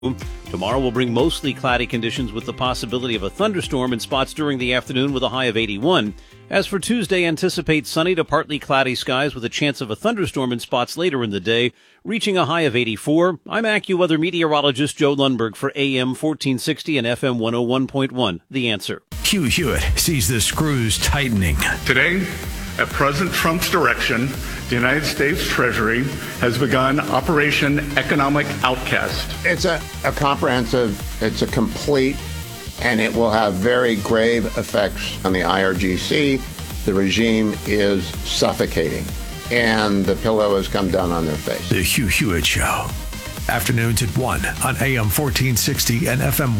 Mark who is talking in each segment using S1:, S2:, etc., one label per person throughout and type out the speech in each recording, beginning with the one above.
S1: Tomorrow will bring mostly cloudy conditions with the possibility of a thunderstorm in spots during the afternoon with a high of 81. As for Tuesday, anticipate sunny to partly cloudy skies with a chance of a thunderstorm in spots later in the day, reaching a high of 84. I'm AccuWeather meteorologist Joe Lundberg for AM 1460 and FM 101.1. The Answer.
S2: Hugh Hewitt sees the screws tightening.
S3: Today, at President Trump's direction, the United States Treasury has begun Operation Economic Outcast.
S4: It's a comprehensive, it's a complete, and it will have very grave effects on the IRGC. The regime is suffocating, and the pillow has come down on their face.
S2: The Hugh Hewitt Show. Afternoons at 1 on AM 1460 and FM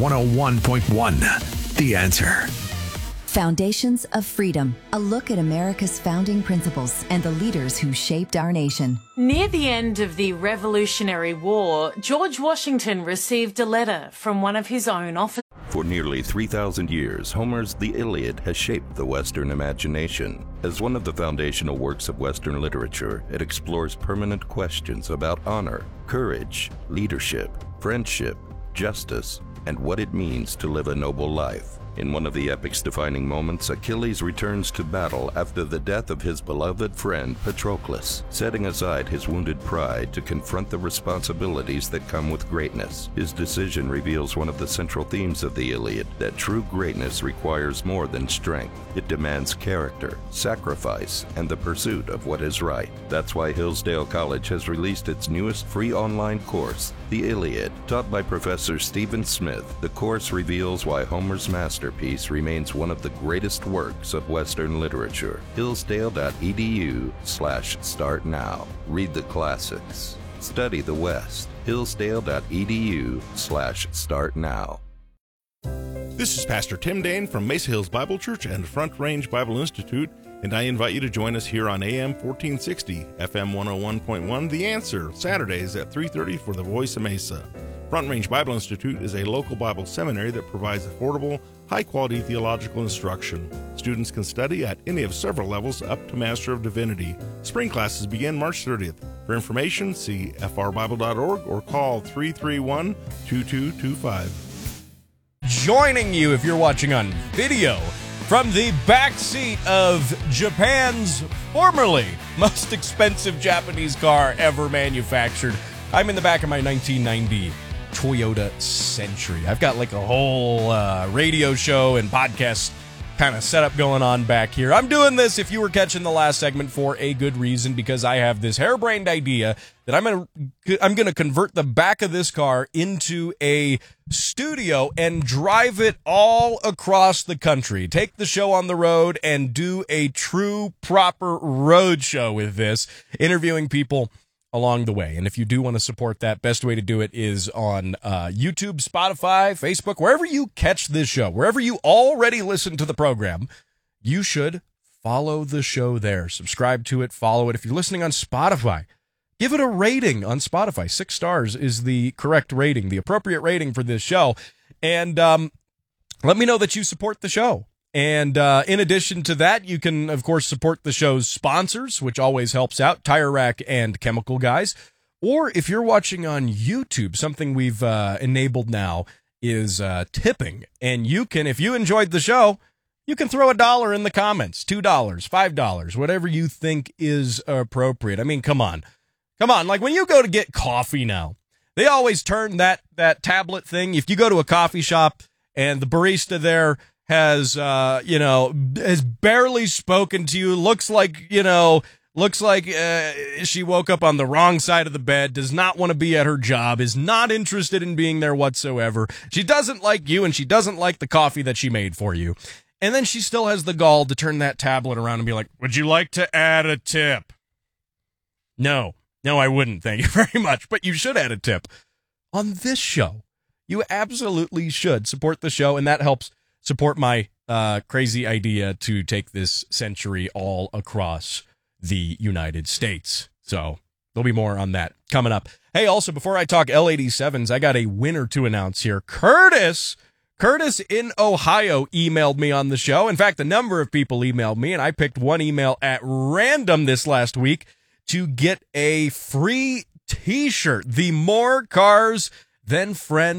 S2: 101.1. The Answer.
S5: Foundations of Freedom, a look at America's founding principles and the leaders who shaped our nation.
S6: Near the end of the Revolutionary War, George Washington received a letter from one of his own officers.
S7: For nearly 3,000 years, Homer's The Iliad has shaped the Western imagination. As one of the foundational works of Western literature, it explores permanent questions about honor, courage, leadership, friendship, justice, and what it means to live a noble life. In one of the epic's defining moments, Achilles returns to battle after the death of his beloved friend Patroclus, setting aside his wounded pride to confront the responsibilities that come with greatness. His decision reveals one of the central themes of the Iliad, that true greatness requires more than strength. It demands character, sacrifice, and the pursuit of what is right. That's why Hillsdale College has released its newest free online course, The Iliad. Taught by Professor Stephen Smith, the course reveals why Homer's masterpiece remains one of the greatest works of Western literature. Hillsdale.edu/start now. Read the classics. Study the West. Hillsdale.edu/start now.
S8: This is Pastor Tim Dane from Mesa Hills Bible Church and Front Range Bible Institute, and I invite you to join us here on AM 1460, FM 101.1, The Answer, Saturdays at 3:30 for the Voice of Mesa. Front Range Bible Institute is a local Bible seminary that provides affordable, high-quality theological instruction. Students can study at any of several levels up to Master of Divinity. Spring classes begin March 30th. For information, see frbible.org or call 331-2225.
S9: Joining you, if you're watching on video, from the back seat of Japan's formerly most expensive Japanese car ever manufactured. I'm in the back of my 1990 Toyota Century. I've got like a whole radio show and podcast kind of setup going on back here. I'm doing this, if you were catching the last segment, for a good reason, because I have this harebrained idea that I'm gonna convert the back of this car into a studio and drive it all across the country. Take the show on the road and do a true, proper road show with this, interviewing people along the way. And if you do want to support that, best way to do it is on YouTube, Spotify, Facebook, wherever you catch this show, wherever you already listen to the program, you should follow the show there. Subscribe to it, follow it. If you're listening on Spotify, give it a rating on Spotify. 6 stars is the correct rating, the appropriate rating for this show. And let me know that you support the show. And in addition to that, you can, of course, support the show's sponsors, which always helps out, Tire Rack and Chemical Guys. Or if you're watching on YouTube, something we've enabled now is tipping. And you can, if you enjoyed the show, you can throw $1 in the comments, $2, $5, whatever you think is appropriate. I mean, come on. Like when you go to get coffee now, they always turn that tablet thing. If you go to a coffee shop and the barista there has barely spoken to you, looks like she woke up on the wrong side of the bed, does not want to be at her job, is not interested in being there whatsoever. She doesn't like you, and she doesn't like the coffee that she made for you. And then she still has the gall to turn that tablet around and be like, would you like to add a tip? No, I wouldn't. Thank you very much. But you should add a tip on this show. You absolutely should support the show, and that helps support my crazy idea to take this century all across the United States. So there'll be more on that coming up. Hey, also, before I talk L87s, I got a winner to announce here. Curtis in Ohio emailed me on the show. In fact, a number of people emailed me, and I picked one email at random this last week to get a free T-shirt. The More Cars then friend